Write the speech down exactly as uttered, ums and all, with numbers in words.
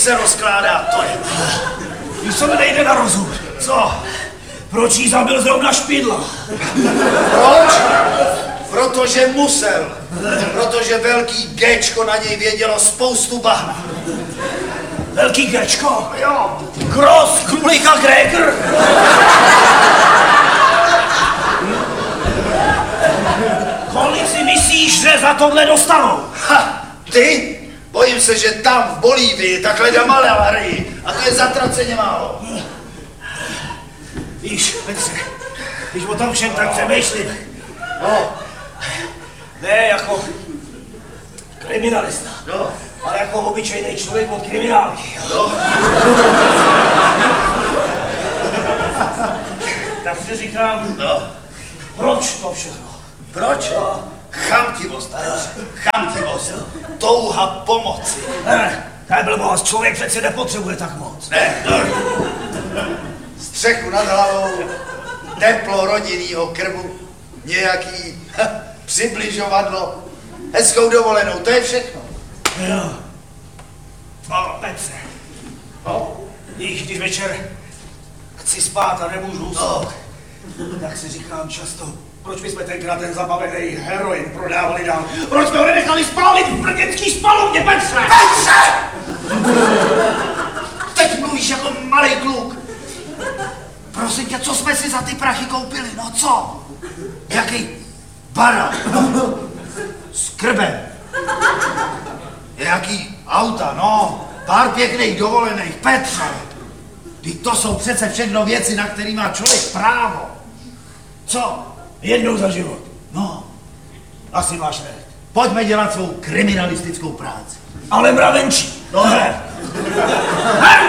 se rozkládá, to je. Víš, co mi nejde na rozum? Co? Proč jí zabil zrovna Špidla? Proč? Protože musel. Protože velký Géčko na něj vědělo spoustu bahna. Velký Géčko? Jo. Gross, Krulík a Gregor? Kolik si myslíš, že za tohle dostanou? Ha, ty? Bojím se, že tam v Bolívii takhle dá malárii. A to je zatraceně málo. Víš, Petře, když o tom všem tak přemýšlím. No. Ne jako kriminalista, No. ale jako obyčejný člověk od kriminálky. No. Tak si říkám, No. proč to všechno? Proč? Chamtivost, Petře. Chamtivost. Touha pomoci. Ne, to je blbost, člověk přece nepotřebuje tak moc. Ne. Střechu nad hlavou, teplo rodinnýho krmu, nějaký ha, přibližovadlo, hezkou dovolenou, to je všechno. Jo. No, Petře. No, víš, když večer chci spát a nemůžu usnout, tak si říkám často, proč bychom tenkrát ten zabavený heroin prodávali dál? Proč jsme ho nenechali spálit v brněnský spalovně, Petře? Petře! Teď mluvíš jako malý kluk. Prosím tě, co jsme si za ty prachy koupili, no co? Jaký barák? S krbem. Jaký auta, no. Pár pěkných dovolených, Petře. Vždyť to jsou přece všechno věci, na který má člověk právo. Co? Jednou za život. No, Asi máš hned. pojďme dělat svou kriminalistickou práci. Ale mravenčí. No. Ne.